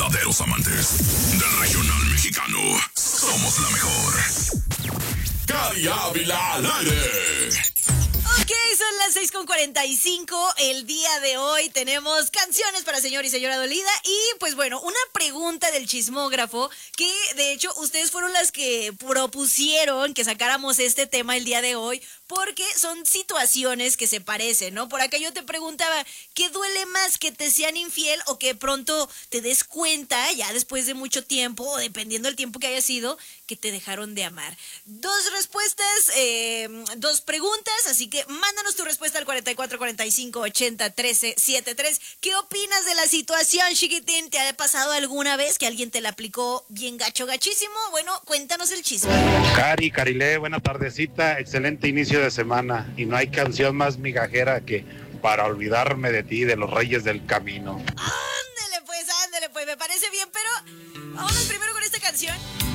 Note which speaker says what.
Speaker 1: verdaderos amantes del regional mexicano. Somos la mejor. Cari Ávila al aire.
Speaker 2: Ok, son las 6:45. El día de hoy tenemos canciones para señor y señora dolida. Y pues bueno, una pregunta del chismógrafo que de hecho ustedes fueron las que propusieron que sacáramos este tema el día de hoy, porque son situaciones que se parecen, ¿no? Por acá yo te preguntaba, ¿qué duele más, que te sean infiel o que pronto te des cuenta, ya después de mucho tiempo, o dependiendo del tiempo que haya sido, que te dejaron de amar? Dos respuestas, dos preguntas, así que mándanos tu respuesta al 44 45 80 13 73. ¿Qué opinas de la situación, chiquitín? ¿Te ha pasado alguna vez que alguien te la aplicó bien gacho, gachísimo? Bueno, cuéntanos el chisme.
Speaker 3: Carile, buena tardecita, excelente inicio de semana. Y no hay canción más migajera que Para olvidarme de ti, de los Reyes del Camino.
Speaker 2: Ándale pues, me parece bien, pero vámonos primero con esta canción.